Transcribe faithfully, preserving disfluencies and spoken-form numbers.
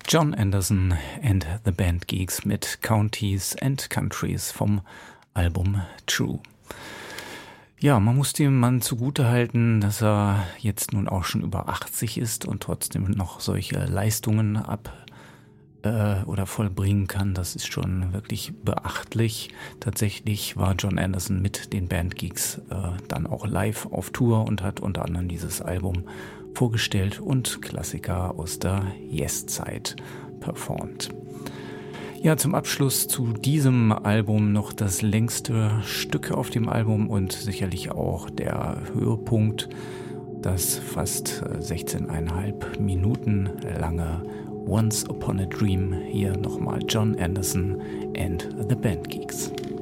Jon Anderson and the Band Geeks mit Counties and Countries vom Album True. Ja, man muss dem Mann zugutehalten, dass er jetzt nun auch schon über achtzig ist und trotzdem noch solche Leistungen ab äh, oder vollbringen kann. Das ist schon wirklich beachtlich. Tatsächlich war Jon Anderson mit den Band Geeks äh, dann auch live auf Tour und hat unter anderem dieses Album vorgestellt und Klassiker aus der Yes-Zeit performt. Ja, zum Abschluss zu diesem Album noch das längste Stück auf dem Album und sicherlich auch der Höhepunkt, das fast sechzehneinhalb Minuten lange Once Upon a Dream. Hier nochmal Jon Anderson and the Band Geeks.